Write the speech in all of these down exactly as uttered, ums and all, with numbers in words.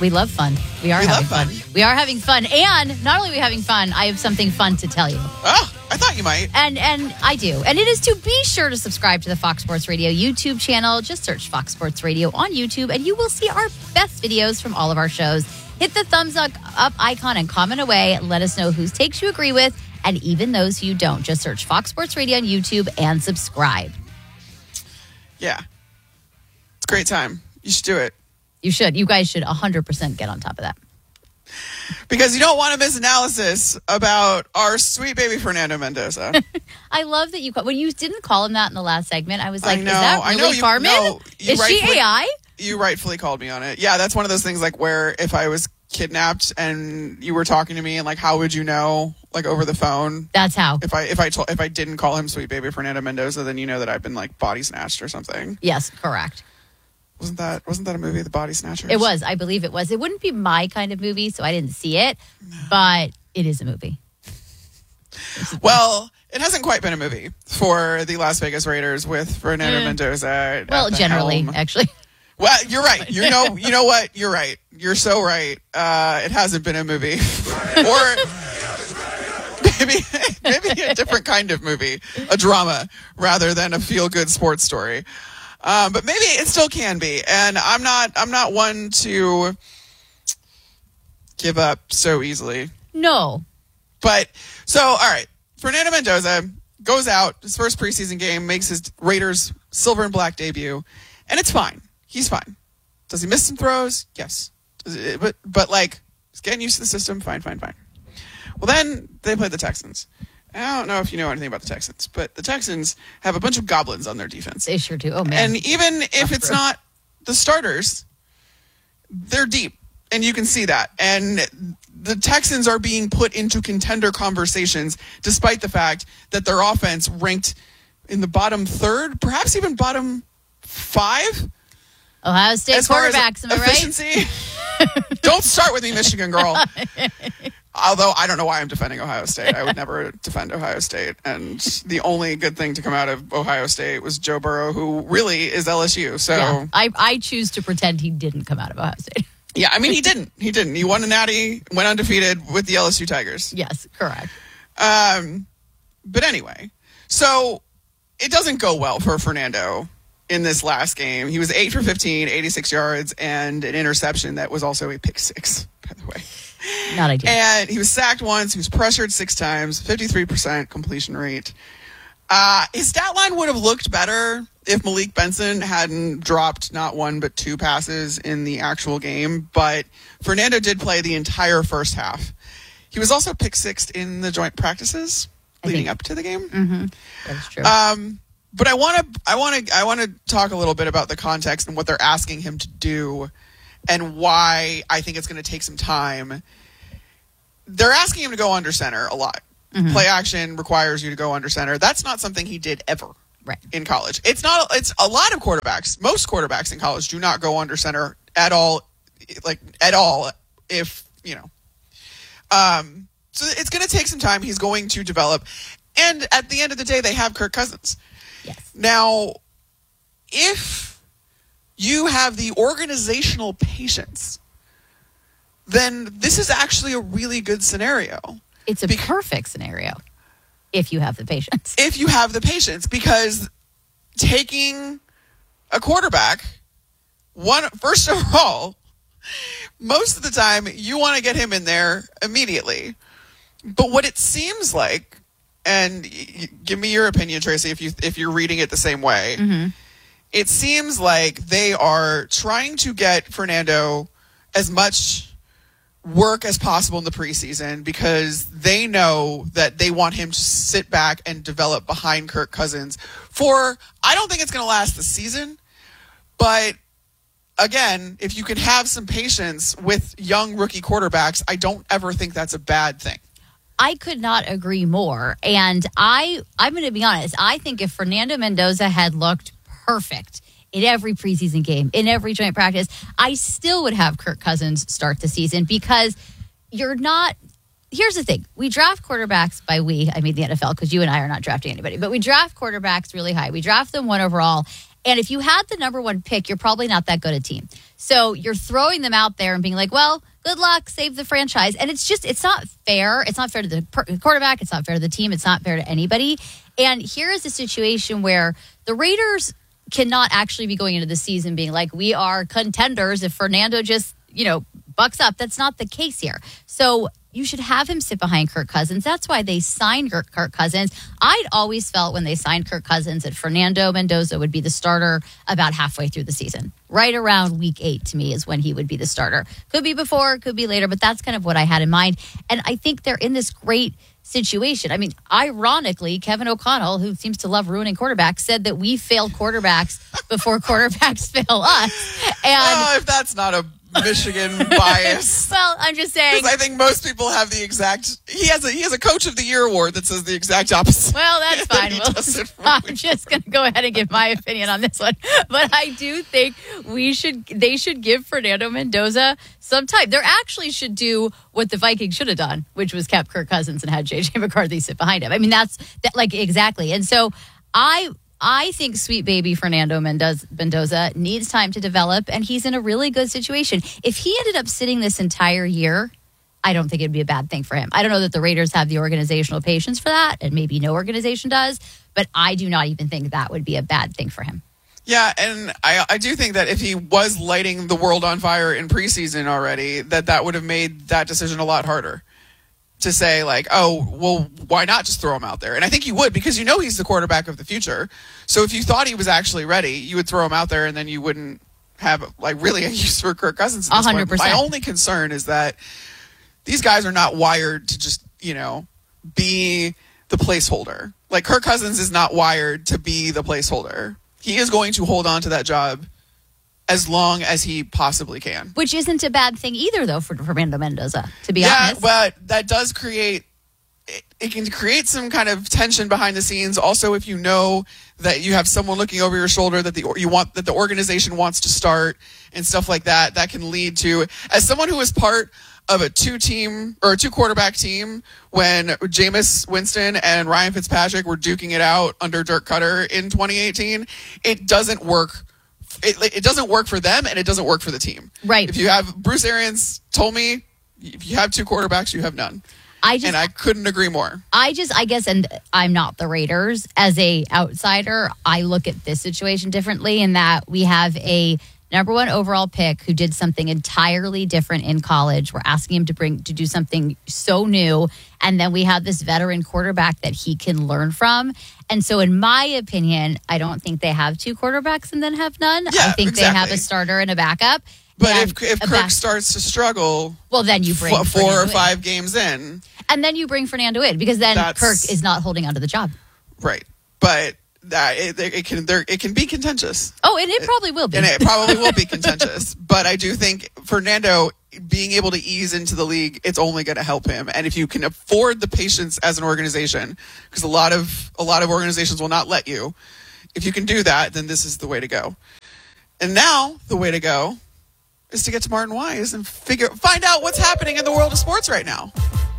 We love fun. We are we having love fun. fun. We are having fun. And not only are we having fun, I have something fun to tell you. Oh, I thought you might. And and I do. And it is to be sure to subscribe to the Fox Sports Radio YouTube channel. Just search Fox Sports Radio on YouTube and you will see our best videos from all of our shows. Hit the thumbs up, up icon and comment away. Let us know whose takes you agree with and even those you don't. Just search Fox Sports Radio on YouTube and subscribe. Yeah. It's a great time. You should do it. You should. You guys should one hundred percent get on top of that. Because you don't want to miss analysis about our sweet baby Fernando Mendoza. I love that you call, when you didn't call him that in the last segment. I was like, I know, is that I really know you, Carmen? no, you is she A I? You rightfully called me on it. Yeah, that's one of those things like where if I was kidnapped and you were talking to me and like how would you know like over the phone? That's how. If I if I told if I didn't call him sweet baby Fernando Mendoza, then you know that I've been like body snatched or something. Yes, correct. Wasn't that wasn't that a movie, The Body Snatchers? It was. I believe it was. It wouldn't be my kind of movie, so I didn't see it, no. But it is a movie. Well, it hasn't quite been a movie for the Las Vegas Raiders with Fernando mm. Mendoza. Well, generally, helm. actually. Well, you're right. You know, you know what? You're right. You're so right. Uh, it hasn't been a movie, or maybe maybe a different kind of movie, a drama rather than a feel-good sports story. Um, but maybe it still can be. And I'm not. I'm not one to give up so easily. No. But so, all right. Fernando Mendoza goes out his first preseason game, makes his Raiders silver and black debut, and it's fine. He's fine. Does he miss some throws? Yes. It, but, but like, he's getting used to the system. Fine, fine, fine. Well, then they played the Texans. I don't know if you know anything about the Texans, but the Texans have a bunch of goblins on their defense. They sure do. Oh, man. And even if it's not the starters, they're deep. And you can see that. And the Texans are being put into contender conversations despite the fact that their offense ranked in the bottom third, perhaps even bottom five. Ohio State as far quarterbacks, as am I efficiency. Right? Don't start with me, Michigan girl. Although I don't know why I'm defending Ohio State. I would never defend Ohio State. And the only good thing to come out of Ohio State was Joe Burrow, who really is L S U. So yeah, I, I choose to pretend he didn't come out of Ohio State. Yeah, I mean, he didn't. He didn't. He won a natty, went undefeated with the L S U Tigers. Yes, correct. Um, but anyway, so it doesn't go well for Fernando in this last game. He was eight for fifteen, eighty-six yards, and an interception that was also a pick six, by the way. Not ideal. And he was sacked once. He was pressured six times, fifty-three percent completion rate. Uh, his stat line would have looked better if Malik Benson hadn't dropped not one but two passes in the actual game. But Fernando did play the entire first half. He was also pick sixed in the joint practices I leading think. up to the game. Mm-hmm. That's true. Um, but I want to, I want to, I want to talk a little bit about the context and what they're asking him to do, and why I think it's going to take some time. They're asking him to go under center a lot. Mm-hmm. Play action requires you to go under center. That's not something he did ever right. in college. It's not. It's a lot of quarterbacks. Most quarterbacks in college do not go under center at all, like at all. If you know, um, so it's going to take some time. He's going to develop, and at the end of the day, they have Kirk Cousins. Yes. Now, if you have the organizational patience, then this is actually a really good scenario. It's a Be- perfect scenario if you have the patience. If you have the patience, because taking a quarterback, one first of all, most of the time you want to get him in there immediately. But what it seems like, and give me your opinion, Tracy, if you if you're reading it the same way, mm-hmm. it seems like they are trying to get Fernando as much work as possible in the preseason because they know that they want him to sit back and develop behind Kirk Cousins for, I don't think it's going to last the season, but again, if you can have some patience with young rookie quarterbacks, I don't ever think that's a bad thing. I could not agree more. And I, I'm going to be honest, I think if Fernando Mendoza had looked perfect in every preseason game, in every joint practice, I still would have Kirk Cousins start the season because you're not – here's the thing. We draft quarterbacks by we, I mean the N F L, because you and I are not drafting anybody, but we draft quarterbacks really high. We draft them one overall, And if you had the number one pick, you're probably not that good a team. So you're throwing them out there and being like, well, good luck, save the franchise. And it's just, it's not fair. It's not fair to the quarterback. It's not fair to the team. It's not fair to anybody. And here is a situation where the Raiders cannot actually be going into the season being like, we are contenders if Fernando just, you know, bucks up. That's not the case here. So you should have him sit behind Kirk Cousins. That's why they signed Kirk Cousins. I'd always felt when they signed Kirk Cousins that Fernando Mendoza would be the starter about halfway through the season. Right around week eight, to me, is when he would be the starter. Could be before, could be later, but that's kind of what I had in mind. And I think they're in this great situation. I mean, ironically, Kevin O'Connell, who seems to love ruining quarterbacks, said that we fail quarterbacks before quarterbacks fail us. And oh, if that's not a Michigan bias. Well, I'm just saying. I think most people have the exact. He has a he has a Coach of the Year award that says the exact opposite. Well, that's fine. Well, I'm just going to go ahead and give my opinion on this one. But I do think we should. They should give Fernando Mendoza some time. They actually should do what the Vikings should have done, which was kept Kirk Cousins and had J J McCarthy sit behind him. I mean, that's that, like exactly. And so I. I think sweet baby Fernando Mendoza, Mendoza needs time to develop, and he's in a really good situation. If he ended up sitting this entire year, I don't think it'd be a bad thing for him. I don't know that the Raiders have the organizational patience for that, and maybe no organization does, but I do not even think that would be a bad thing for him. Yeah, and I, I do think that if he was lighting the world on fire in preseason already, that that would have made that decision a lot harder. To say like, oh, well, why not just throw him out there? And I think you would, because you know he's the quarterback of the future. So if you thought he was actually ready, you would throw him out there, and then you wouldn't have like really a use for Kirk Cousins at this one hundred percent. point. My only concern is that these guys are not wired to just, you know, be the placeholder. Like Kirk Cousins is not wired to be the placeholder. He is going to hold on to that job as long as he possibly can. Which isn't a bad thing either, though, for Fernando Mendoza, to be yeah, honest. Yeah, but that does create, it, it can create some kind of tension behind the scenes. Also, if you know that you have someone looking over your shoulder that the you want that the organization wants to start and stuff like that, that can lead to, as someone who was part of a two-team or a two-quarterback team when Jameis Winston and Ryan Fitzpatrick were duking it out under Dirk Cutter in twenty eighteen, it doesn't work. It, it doesn't work for them, and it doesn't work for the team. Right. If you have Bruce Arians told me, if you have two quarterbacks, you have none. I just, and I couldn't agree more. I just, I guess, and I'm not the Raiders. As a outsider, I look at this situation differently in that we have a number one overall pick who did something entirely different in college. We're asking him to bring to do something so new. And then we have this veteran quarterback that he can learn from. And so in my opinion, I don't think they have two quarterbacks and then have none. Yeah, I think exactly. they have a starter and a backup. But if, if Kirk back- starts to struggle, well, then you bring f- four Fernando or five in. games in. And then you bring Fernando in because then That's, Kirk is not holding onto the job. Right. But that it, it can there it can be contentious. Oh, and it probably will be. And it probably will be contentious. But I do think Fernando being able to ease into the league, it's only going to help him. And if you can afford the patience as an organization, because a lot of a lot of organizations will not let you, if you can do that, then this is the way to go. And now the way to go is to get to Martin Wise and figure find out what's happening in the world of sports right now.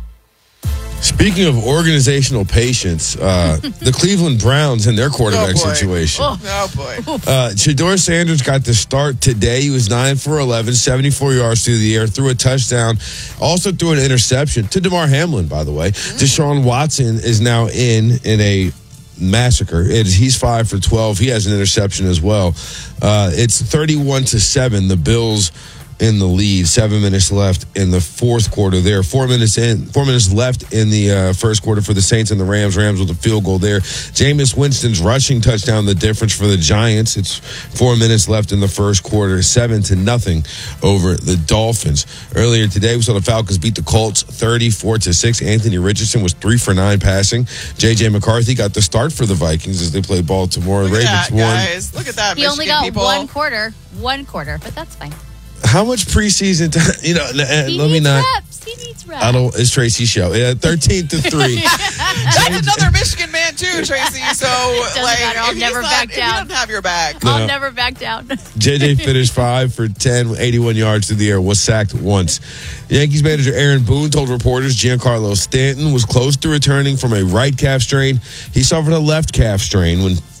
Speaking of organizational patience, uh, the Cleveland Browns and their quarterback oh situation. Oh, oh boy. Uh, Shedeur Sanders got the start today. He was nine for eleven, seventy-four yards through the air, threw a touchdown, also threw an interception to DeMar Hamlin, by the way. Mm-hmm. Deshaun Watson is now in in a massacre. It, he's five for twelve. He has an interception as well. Uh, it's thirty-one to seven. The Bills in the lead. Seven minutes left in the fourth quarter there. Four minutes in, four minutes left in the uh, first quarter for the Saints and the Rams. Rams with a field goal there. Jameis Winston's rushing touchdown, the difference for the Giants. It's four minutes left in the first quarter. Seven to nothing over the Dolphins. Earlier today, we saw the Falcons beat the Colts thirty-four to six. Anthony Richardson was three for nine passing. J J McCarthy got the start for the Vikings as they play Baltimore. Look Ravens at that, won. guys. Look at that, He Michigan only got people. one quarter. One quarter, but that's fine. How much preseason time? You know, He let me needs not. reps. He needs reps. I don't. It's Tracy's show. Yeah, thirteen to three. That's another Michigan man too, Tracy. So like, matter. I'll if never he's back not, down. If he doesn't have your back. No. I'll never back down. J J finished five for ten, eighty-one yards through the air, was sacked once. Yankees manager Aaron Boone told reporters Giancarlo Stanton was close to returning from a right calf strain. He suffered a left calf strain when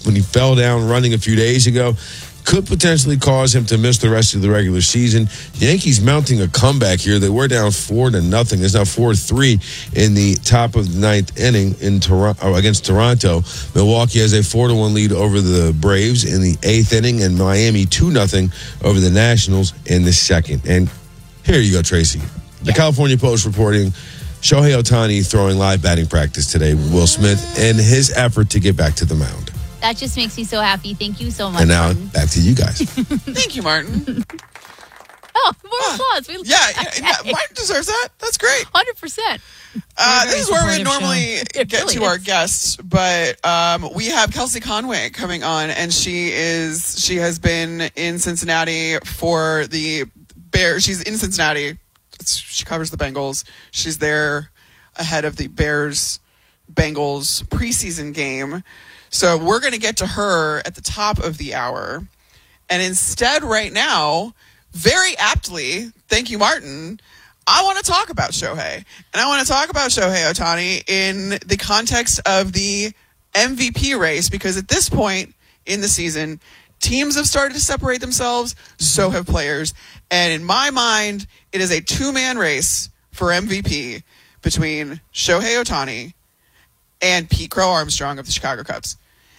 when he fell down running a few days ago, could potentially cause him to miss the rest of the regular season. Yankees mounting a comeback here. They were down four to nothing. It's now four three in the top of the ninth inning in Toronto against Toronto. Milwaukee has a four to one lead over the Braves in the eighth inning, and Miami two nothing over the Nationals in the second. And here you go, Tracy. The Yeah. California Post reporting Shohei Ohtani throwing live batting practice today with Will Smith in his effort to get back to the mound. That just makes me so happy. Thank you so much. And now Martin. back to you guys. Thank you, Martin. Oh, more applause. We Yeah, yeah, yeah, Martin deserves that. That's great. one hundred percent. Uh, We're a this is very where we supportive normally show. It get really to our is. guests, but um, we have Kelsey Conway coming on, and she is she has been in Cincinnati for the Bears. She's in Cincinnati. It's, she covers the Bengals. She's there ahead of the Bears Bengals preseason game. So we're going to get to her at the top of the hour. And instead, right now, very aptly, thank you, Martin, I want to talk about Shohei. And I want to talk about Shohei Ohtani in the context of the M V P race, because at this point in the season, teams have started to separate themselves, so have players. And in my mind, it is a two-man race for M V P between Shohei Ohtani and Pete Crow Armstrong of the Chicago Cubs.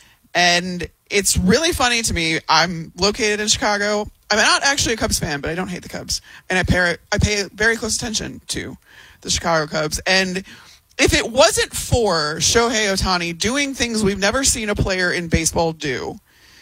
And it's really funny to me. I'm located in Chicago. I'm not actually a Cubs fan, but I don't hate the Cubs. And I pay, I pay very close attention to the Chicago Cubs. And if it wasn't for Shohei Ohtani doing things we've never seen a player in baseball do,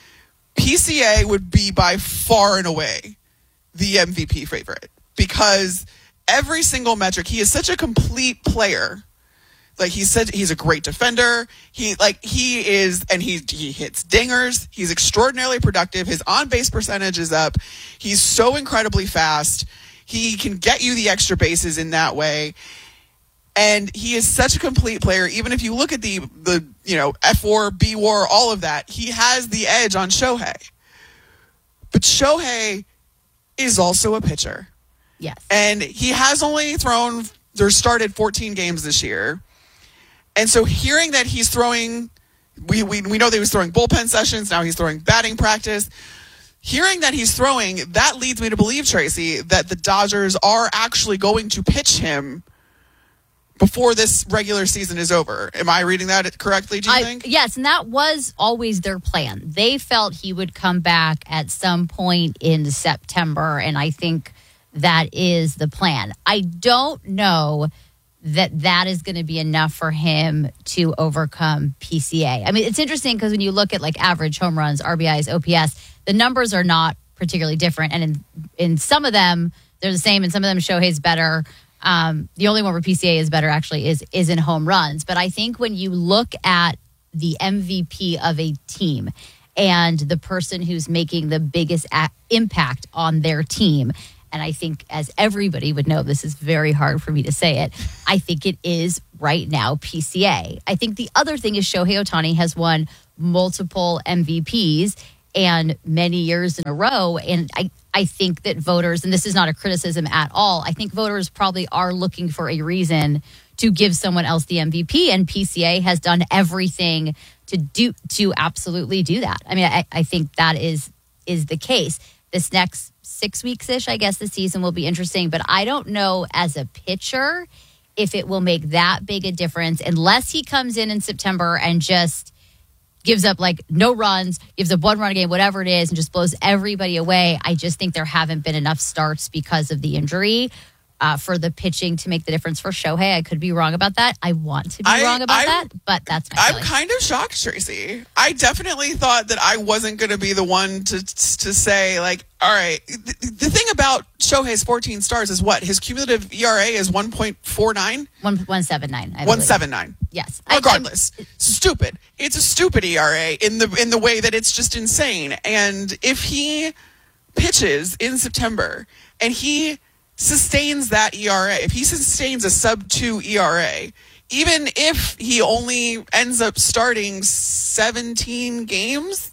P C A would be by far and away the M V P favorite. Because every single metric, he is such a complete player. Like he said, he's a great defender. He like he is, and he he hits dingers. He's extraordinarily productive. His on base percentage is up. He's so incredibly fast. He can get you the extra bases in that way, and he is such a complete player. Even if you look at the the you know F WAR, B WAR, all of that, he has the edge on Shohei. But Shohei is also a pitcher. Yes. And he has only thrown or started fourteen games this year. And so hearing that he's throwing, we, we we know that he was throwing bullpen sessions, now he's throwing batting practice. Hearing that he's throwing, that leads me to believe, Tracy, that the Dodgers are actually going to pitch him before this regular season is over. Am I reading that correctly, do you I, think? yes, and that was always their plan. They felt he would come back at some point in September, and I think that is the plan. I don't know that that is going to be enough for him to overcome P C A. I mean, it's interesting because when you look at like average home runs, R B Is, O P S, the numbers are not particularly different. And in, in some of them, they're the same. And some of them, Shohei's better. Um, the only one where P C A is better actually is, is in home runs. But I think when you look at the M V P of a team and the person who's making the biggest a- impact on their team, and I think as everybody would know, this is very hard for me to say it, I think it is right now P C A. I think the other thing is Shohei Ohtani has won multiple M V Ps and many years in a row. And I, I think that voters, and this is not a criticism at all, I think voters probably are looking for a reason to give someone else the M V P. And P C A has done everything to do to absolutely do that. I mean, I, I think that is is the case. This next six weeks-ish, I guess the season will be interesting. But I don't know as a pitcher if it will make that big a difference unless he comes in in September and just gives up like no runs, gives up one run a game, whatever it is, and just blows everybody away. I just think there haven't been enough starts because of the injury uh, for the pitching to make the difference for Shohei. I could be wrong about that. I want to be I- wrong about I'm- that, but that's my I'm feeling. kind of shocked, Tracy. I definitely thought that I wasn't going to be the one to to say, like, all right, the, the thing about Shohei's fourteen stars is what? His cumulative E R A is one point four nine? One one seven nine. I one believe. seven nine. Yes. I- Regardless, stupid. It's a stupid E R A in the in the way that it's just insane. And if he pitches in September and he sustains that E R A, if he sustains a sub two E R A, even if he only ends up starting seventeen games,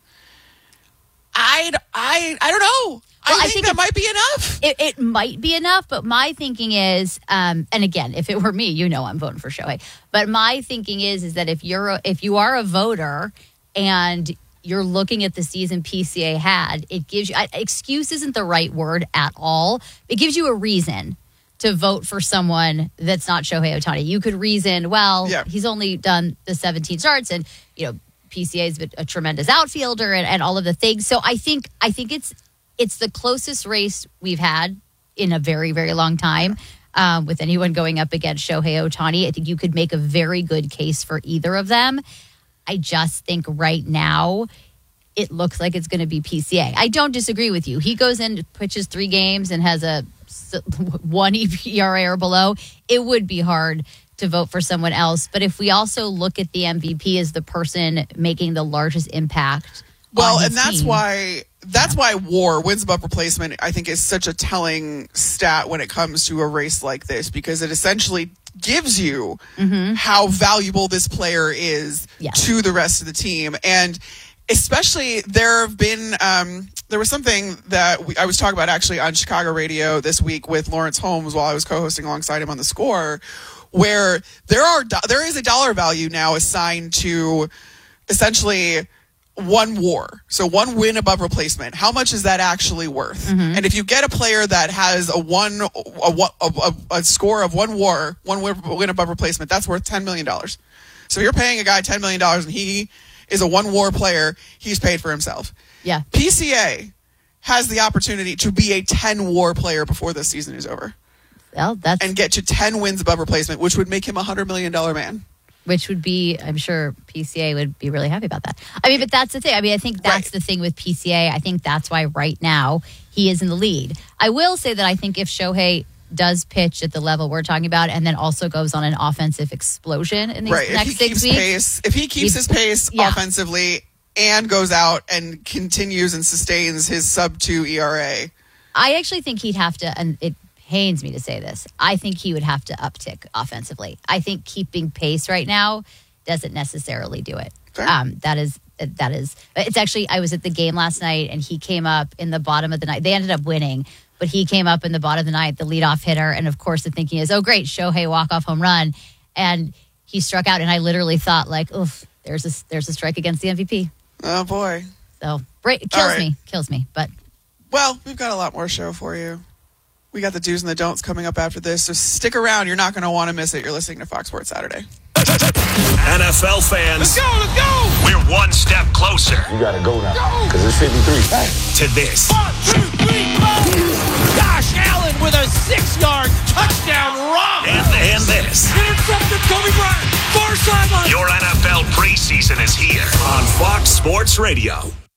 I'd I I don't know. Well, I, I think, think that it- might be enough. It, it might be enough, but my thinking is, um, and again, if it were me, you know, I'm voting for Shohei. But my thinking is, is that if you're a, if you are a voter and you're looking at the season P C A had, it gives you, excuse isn't the right word at all. It gives you a reason to vote for someone that's not Shohei Ohtani. You could reason, well, yeah. he's only done the seventeen starts and, you know, P C A is a tremendous outfielder and, and all of the things. So I think I think it's it's the closest race we've had in a very, very long time um, with anyone going up against Shohei Ohtani. I think you could make a very good case for either of them. I just think right now it looks like it's going to be P C A. I don't disagree with you. He goes in, pitches three games and has a one E R A or below. It would be hard to vote for someone else. But if we also look at the M V P as the person making the largest impact, well, on his and that's team, why that's yeah. why WAR, wins above replacement, I think is such a telling stat when it comes to a race like this, because it essentially gives you mm-hmm. how valuable this player is yes. to the rest of the team. And especially there have been um, there was something that we, I was talking about actually on Chicago radio this week with Lawrence Holmes while I was co-hosting alongside him on The Score, where there are there is a dollar value now assigned to essentially one WAR, so one win above replacement. How much is that actually worth? Mm-hmm. And if you get a player that has a one a, a, a, a score of one WAR, one win above replacement, that's worth ten million dollars. So you're paying a guy ten million dollars and he is a one WAR player, he's paid for himself. Yeah. P C A has the opportunity to be a ten WAR player before this season is over. Well, that's and get to ten wins above replacement, which would make him a one hundred million dollars man. Which would be, I'm sure P C A would be really happy about that. I mean, but that's the thing. I mean, I think that's right. the thing with P C A. I think that's why right now he is in the lead. I will say that I think if Shohei does pitch at the level we're talking about and then also goes on an offensive explosion in these right. next if he six keeps weeks. Pace, if he keeps his pace yeah. offensively and goes out and continues and sustains his sub two E R A. I actually think he'd have to, and it pains me to say this, I think he would have to uptick offensively. I think keeping pace right now doesn't necessarily do it. Sure. Um, that is, that is, it's actually, I was at the game last night and he came up in the bottom of the night. They ended up winning, but he came up in the bottom of the ninth, the leadoff hitter. And of course, the thinking is, oh, great, Shohei walk-off home run. And he struck out. And I literally thought, like, oof, there's a, there's a strike against the M V P. Oh, boy. So, break, kills right. me, kills me. But well, we've got a lot more show for you. We got the do's and the don'ts coming up after this. So stick around. You're not going to want to miss it. You're listening to Fox Sports Saturday. N F L fans, let's go, let's go. We're one step closer. You got to go now because it's fifty-three. Hey. To this. One, two, three, go. Josh Allen with a six-yard touchdown run. And, and this. Intercepted Kobe Bryant. Far sideline. Your N F L preseason is here on Fox Sports Radio.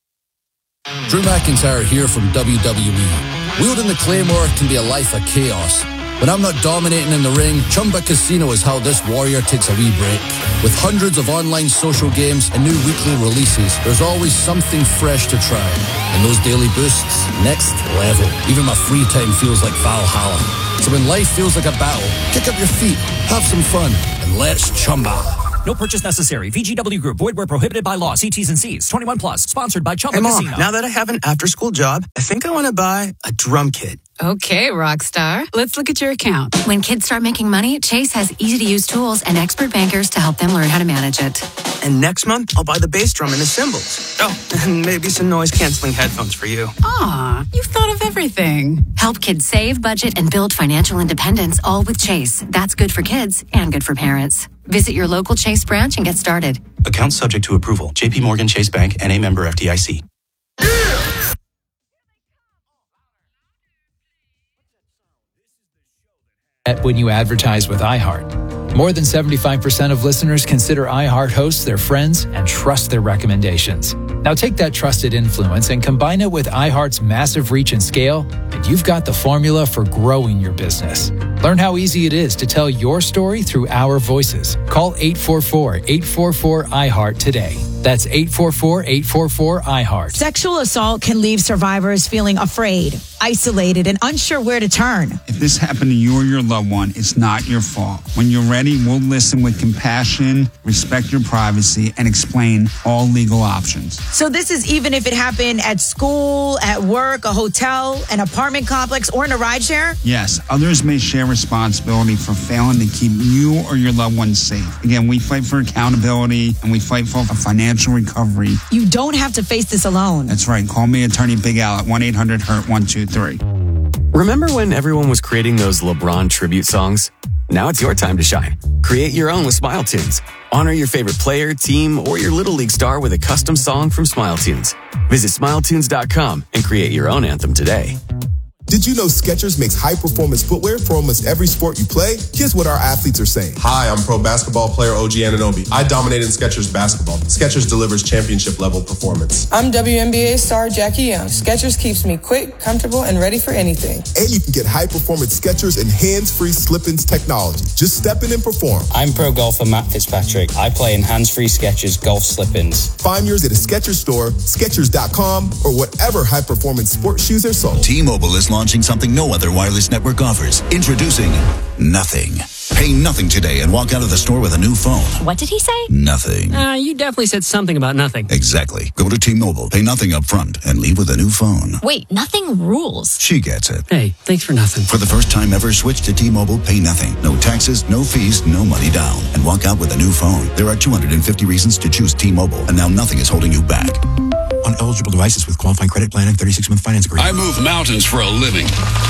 Drew McIntyre here from W W E. Wielding the Claymore can be a life of chaos. When I'm not dominating in the ring, Chumba Casino is how this warrior takes a wee break. With hundreds of online social games and new weekly releases, there's always something fresh to try. And those daily boosts, next level. Even my free time feels like Valhalla. So when life feels like a battle, kick up your feet, have some fun, and let's Chumba. No purchase necessary. V G W Group. Void where prohibited by law. See T's and C's. twenty-one plus. Sponsored by Chumba hey, Mom, Casino. Now that I have an after-school job, I think I want to buy a drum kit. Okay, Rockstar. Let's look at your account. When kids start making money, Chase has easy-to-use tools and expert bankers to help them learn how to manage it. And next month, I'll buy the bass drum and the cymbals. Oh, and maybe some noise-canceling headphones for you. Aw, you've thought of everything. Help kids save, budget, and build financial independence, all with Chase. That's good for kids and good for parents. Visit your local Chase branch and get started. Account subject to approval. J P Morgan Chase Bank, N A member F D I C. When you advertise with iHeart. More than seventy-five percent of listeners consider iHeart hosts their friends and trust their recommendations. Now take that trusted influence and combine it with iHeart's massive reach and scale, and you've got the formula for growing your business. Learn how easy it is to tell your story through our voices. Call eight four four, eight four four, I heart today. That's eight four four, eight four four, I heart. Sexual assault can leave survivors feeling afraid, isolated, and unsure where to turn. If this happened to you or your loved one, it's not your fault. When you're ready, we'll listen with compassion, respect your privacy, and explain all legal options. So this is even if it happened at school, at work, a hotel, an apartment complex, or in a rideshare? Yes, others may share responsibility for failing to keep you or your loved ones safe. Again, we fight for accountability, and we fight for a financial recovery. You don't have to face this alone. That's right. Call me, Attorney Big Al, at one eight hundred hurt one two three. Remember when everyone was creating those LeBron tribute songs? Now it's your time to shine. Create your own with Smile Tunes. Honor your favorite player, team, or your Little League star with a custom song from Smile Tunes. Visit smile tunes dot com and create your own anthem today. Did you know Skechers makes high-performance footwear for almost every sport you play? Here's what our athletes are saying. Hi, I'm pro basketball player O G Anunoby. I dominated Skechers basketball. Skechers delivers championship-level performance. I'm W N B A star Jackie Young. Skechers keeps me quick, comfortable, and ready for anything. And you can get high-performance Skechers and hands-free slip-ins technology. Just step in and perform. I'm pro golfer Matt Fitzpatrick. I play in hands-free Skechers golf slip-ins. Find yours at a Skechers store, Skechers dot com, or whatever high-performance sports shoes are sold. T-Mobile is launching something no other wireless network offers. Introducing Nothing. Pay nothing today and walk out of the store with a new phone. What did he say? Nothing. Uh, you definitely said something about nothing. Exactly. Go to T-Mobile, pay nothing up front, and leave with a new phone. Wait, nothing rules. She gets it. Hey, thanks for nothing. For the first time ever, switch to T-Mobile, pay nothing. No taxes, no fees, no money down. And walk out with a new phone. There are two hundred fifty reasons to choose T-Mobile, and now nothing is holding you back. On eligible devices with qualifying credit plan and thirty-six month finance agreement. I move mountains for a living.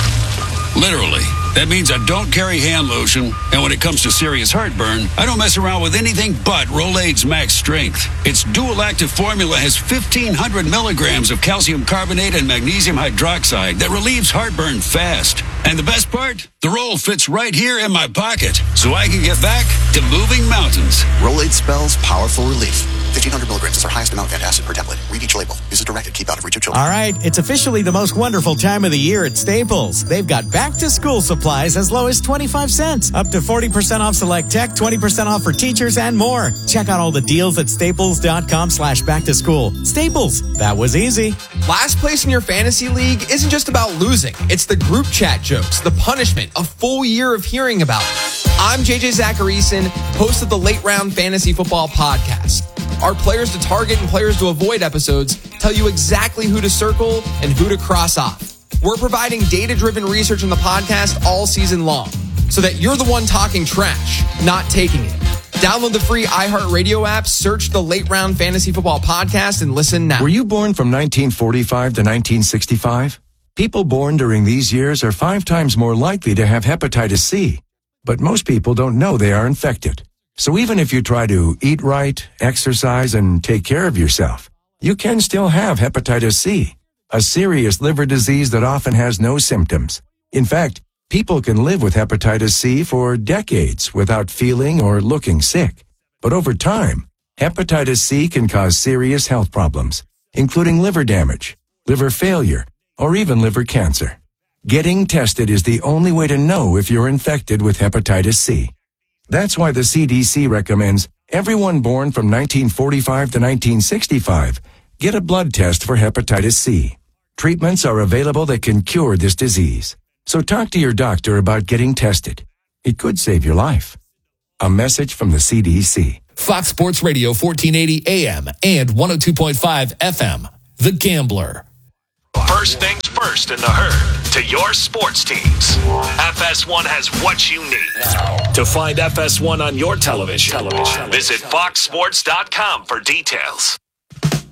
Literally. That means I don't carry hand lotion, and when it comes to serious heartburn, I don't mess around with anything but Rolaids Max Strength. Its dual-active formula has fifteen hundred milligrams of calcium carbonate and magnesium hydroxide that relieves heartburn fast. And the best part? The roll fits right here in my pocket, so I can get back to moving mountains. Rolaids spells powerful relief. fifteen hundred milligrams is our highest amount of antacid per tablet. Read each label. Use as directed. Keep out of reach of children. All right, it's officially the most wonderful time of the year at Staples. They've got back-to-school supplies as low as twenty-five cents, up to forty percent off select tech, twenty percent off for teachers, and more. Check out all the deals at staples dot com slash back to school. Staples, that was easy. Last place in your fantasy league isn't just about losing. It's the group chat jokes, the punishment, a full year of hearing about it. I'm J J Zacharyson, host of the Late Round Fantasy Football Podcast. Our players to target and players to avoid episodes tell you exactly who to circle and who to cross off. We're providing data-driven research in the podcast all season long so that you're the one talking trash, not taking it. Download the free iHeartRadio app, search the Late Round Fantasy Football Podcast, and listen now. Were you born from nineteen forty-five to nineteen sixty-five? People born during these years are five times more likely to have hepatitis C, but most people don't know they are infected. So even if you try to eat right, exercise, and take care of yourself, you can still have hepatitis C, a serious liver disease that often has no symptoms. In fact, people can live with hepatitis C for decades without feeling or looking sick. But over time, hepatitis C can cause serious health problems, including liver damage, liver failure, or even liver cancer. Getting tested is the only way to know if you're infected with hepatitis C. That's why the C D C recommends everyone born from nineteen forty-five to nineteen sixty-five get a blood test for hepatitis C. Treatments are available that can cure this disease. So talk to your doctor about getting tested. It could save your life. A message from the C D C. Fox Sports Radio fourteen eighty A M and one oh two point five F M. The Gambler. First things first in the herd to your sports teams. F S one has what you need. To find F S one on your television, television. Visit fox sports dot com for details.